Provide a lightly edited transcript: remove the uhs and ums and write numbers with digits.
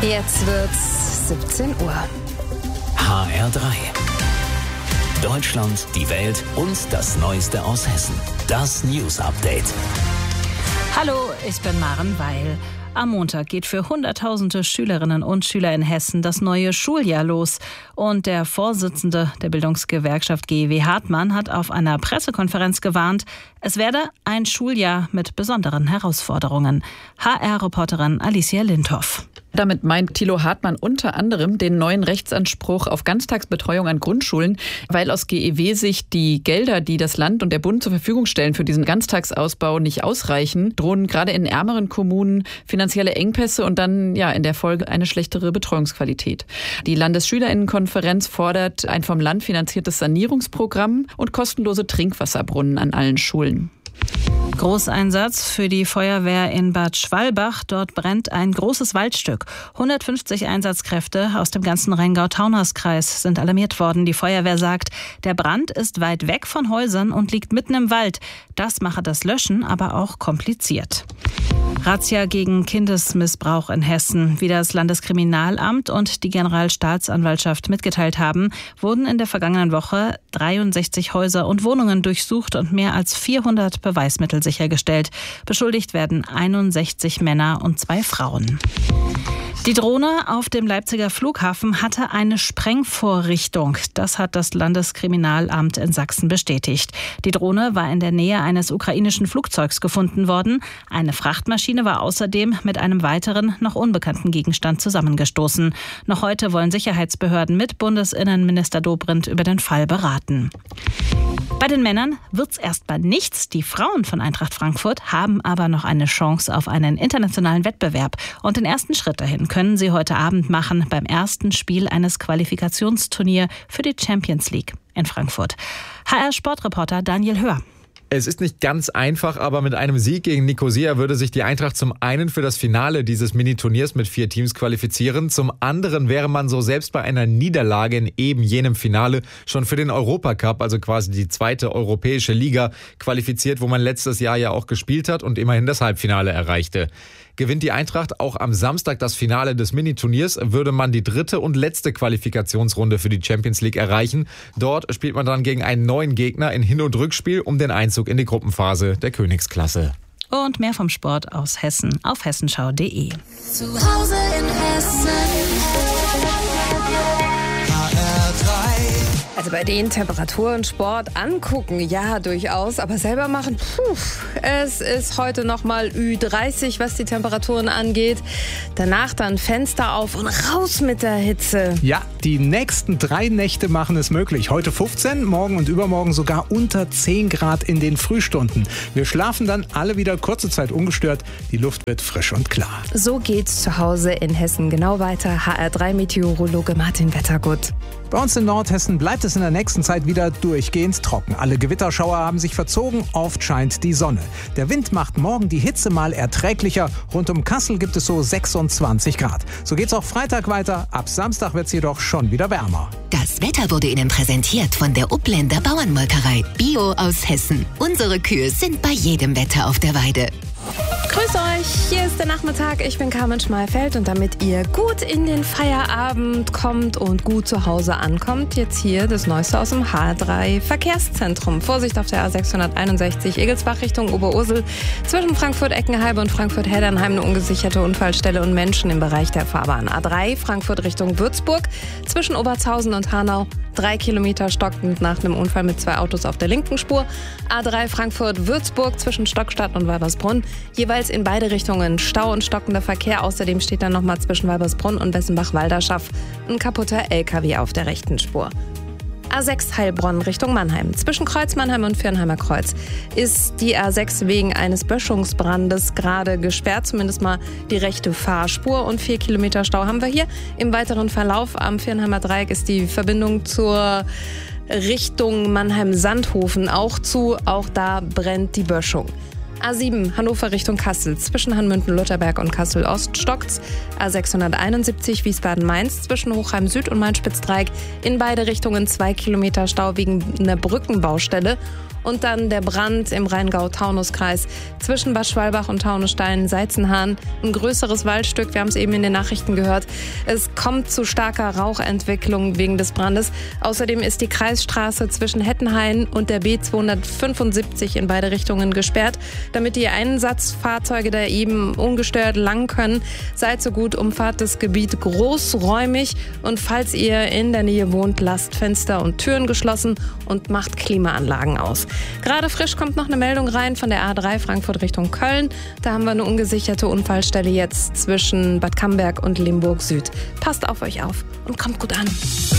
Jetzt wird's 17 Uhr. HR3. Deutschland, die Welt und das Neueste aus Hessen. Das News Update. Hallo, ich bin Maren Weil. Am Montag geht für Hunderttausende Schülerinnen und Schüler in Hessen das neue Schuljahr los. Und der Vorsitzende der Bildungsgewerkschaft GEW Hartmann hat auf einer Pressekonferenz gewarnt, es werde ein Schuljahr mit besonderen Herausforderungen. HR-Reporterin Alicia Lindhoff. Damit meint Thilo Hartmann unter anderem den neuen Rechtsanspruch auf Ganztagsbetreuung an Grundschulen, weil aus GEW-Sicht die Gelder, die das Land und der Bund zur Verfügung stellen für diesen Ganztagsausbau, nicht ausreichen, drohen gerade in ärmeren Kommunen finanzielle Engpässe und dann in der Folge eine schlechtere Betreuungsqualität. Die Landesschülerinnenkonferenz fordert ein vom Land finanziertes Sanierungsprogramm und kostenlose Trinkwasserbrunnen an allen Schulen. Großeinsatz für die Feuerwehr in Bad Schwalbach. Dort brennt ein großes Waldstück. 150 Einsatzkräfte aus dem ganzen Rheingau-Taunus-Kreis sind alarmiert worden. Die Feuerwehr sagt, der Brand ist weit weg von Häusern und liegt mitten im Wald. Das mache das Löschen aber auch kompliziert. Razzia gegen Kindesmissbrauch in Hessen. Wie das Landeskriminalamt und die Generalstaatsanwaltschaft mitgeteilt haben, wurden in der vergangenen Woche 63 Häuser und Wohnungen durchsucht und mehr als 400 Beweismittel sichergestellt. Beschuldigt werden 61 Männer und 2 Frauen. Die Drohne auf dem Leipziger Flughafen hatte eine Sprengvorrichtung. Das hat das Landeskriminalamt in Sachsen bestätigt. Die Drohne war in der Nähe eines ukrainischen Flugzeugs gefunden worden. Eine Frachtmaschine war außerdem mit einem weiteren, noch unbekannten Gegenstand zusammengestoßen. Noch heute wollen Sicherheitsbehörden mit Bundesinnenminister Dobrindt über den Fall beraten. Bei den Männern wird's erstmal nichts. Die Frauen von Eintracht Frankfurt haben aber noch eine Chance auf einen internationalen Wettbewerb. Und den ersten Schritt dahin können sie heute Abend machen beim ersten Spiel eines Qualifikationsturniers für die Champions League in Frankfurt. HR-Sportreporter Daniel Hör. Es ist nicht ganz einfach, aber mit einem Sieg gegen Nicosia würde sich die Eintracht zum einen für das Finale dieses Mini-Turniers mit 4 Teams qualifizieren. Zum anderen wäre man so selbst bei einer Niederlage in eben jenem Finale schon für den Europacup, also quasi die zweite europäische Liga, qualifiziert, wo man letztes Jahr ja auch gespielt hat und immerhin das Halbfinale erreichte. Gewinnt die Eintracht auch am Samstag das Finale des Mini-Turniers, würde man die 3. und letzte Qualifikationsrunde für die Champions League erreichen. Dort spielt man dann gegen einen neuen Gegner in Hin- und Rückspiel um den Einzug in die Gruppenphase der Königsklasse. Und mehr vom Sport aus Hessen auf hessenschau.de. Zu Hause in Hessen. Also bei den Temperaturen Sport angucken, ja durchaus, aber selber machen, es ist heute nochmal Ü30, was die Temperaturen angeht. Danach dann Fenster auf und raus mit der Hitze. Ja, die nächsten 3 Nächte machen es möglich. Heute 15, morgen und übermorgen sogar unter 10 Grad in den Frühstunden. Wir schlafen dann alle wieder kurze Zeit ungestört. Die Luft wird frisch und klar. So geht's zu Hause in Hessen genau weiter. HR3-Meteorologe Martin Wettergut. Bei uns in Nordhessen bleibt es in der nächsten Zeit wieder durchgehend trocken. Alle Gewitterschauer haben sich verzogen, oft scheint die Sonne. Der Wind macht morgen die Hitze mal erträglicher. Rund um Kassel gibt es so 26 Grad. So geht's auch Freitag weiter. Ab Samstag wird's jedoch schon wieder wärmer. Das Wetter wurde Ihnen präsentiert von der Upländer Bauernmolkerei. Bio aus Hessen. Unsere Kühe sind bei jedem Wetter auf der Weide. Grüß euch, hier ist der Nachmittag. Ich bin Carmen Schmalfeld und damit ihr gut in den Feierabend kommt und gut zu Hause ankommt, jetzt hier das Neueste aus dem H3 Verkehrszentrum. Vorsicht auf der A661 Egelsbach Richtung Oberursel. Zwischen Frankfurt-Eckenhalbe und Frankfurt-Heddernheim eine ungesicherte Unfallstelle und Menschen im Bereich der Fahrbahn. A3 Frankfurt Richtung Würzburg. Zwischen Obertshausen und Hanau 3 Kilometer stockend nach einem Unfall mit 2 Autos auf der linken Spur. A3 Frankfurt-Würzburg zwischen Stockstadt und Weibersbrunn. Jeweils in beide Richtungen Stau und stockender Verkehr. Außerdem steht dann nochmal zwischen Weibersbrunn und Wessenbach-Walderschaff ein kaputter LKW auf der rechten Spur. A6 Heilbronn Richtung Mannheim. Zwischen Kreuz Mannheim und Viernheimer Kreuz ist die A6 wegen eines Böschungsbrandes gerade gesperrt. Zumindest mal die rechte Fahrspur und 4 Kilometer Stau haben wir hier. Im weiteren Verlauf am Viernheimer Dreieck ist die Verbindung zur Richtung Mannheim-Sandhofen auch zu. Auch da brennt die Böschung. A7 Hannover Richtung Kassel. Zwischen Hanmünden-Lutherberg und Kassel-Ost stockt's. A671 Wiesbaden-Mainz. Zwischen Hochheim Süd und Main-Spitz-Dreieck in beide Richtungen 2 Kilometer Stau wegen einer Brückenbaustelle. Und dann der Brand im Rheingau-Taunus-Kreis zwischen Bad Schwalbach und Taunusstein-Seizenhahn. Ein größeres Waldstück, wir haben es eben in den Nachrichten gehört. Es kommt zu starker Rauchentwicklung wegen des Brandes. Außerdem ist die Kreisstraße zwischen Hettenhain und der B275 in beide Richtungen gesperrt, damit die Einsatzfahrzeuge da eben ungestört lang können. Seid so gut, umfahrt das Gebiet großräumig und falls ihr in der Nähe wohnt, lasst Fenster und Türen geschlossen und macht Klimaanlagen aus. Gerade frisch kommt noch eine Meldung rein von der A3 Frankfurt Richtung Köln. Da haben wir eine ungesicherte Unfallstelle jetzt zwischen Bad Camberg und Limburg Süd. Passt auf euch auf und kommt gut an.